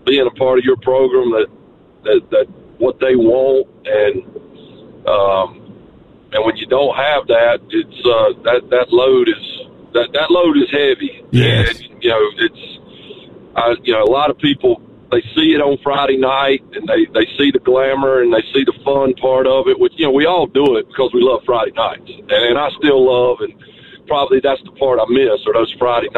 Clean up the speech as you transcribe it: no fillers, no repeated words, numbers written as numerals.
being a part of your program that what they want, and when you don't have that, it's that load is heavy. Yes. And, a lot of people, they see it on Friday night, and they see the glamour and they see the fun part of it, which, we all do it because we love Friday nights. And I still love, and probably that's the part I miss, are those Friday